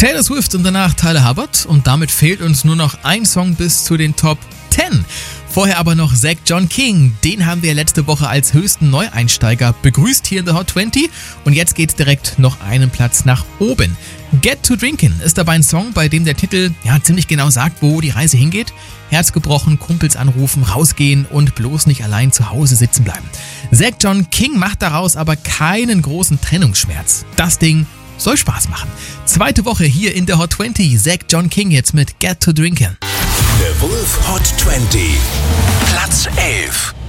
Taylor Swift und danach Tyler Hubbard und damit fehlt uns nur noch ein Song bis zu den Top 10. Vorher aber noch Zach John King, den haben wir letzte Woche als höchsten Neueinsteiger begrüßt hier in der Hot 20 und jetzt geht's direkt noch einen Platz nach oben. Get to Drinkin' ist dabei ein Song, bei dem der Titel ziemlich genau sagt, wo die Reise hingeht. Herz gebrochen, Kumpels anrufen, rausgehen und bloß nicht allein zu Hause sitzen bleiben. Zach John King macht daraus aber keinen großen Trennungsschmerz. Das Ding soll Spaß machen. Zweite Woche hier in der Hot 20. Zach John King jetzt mit Get to Drinkin'. The Wolf Hot 20. Platz 11.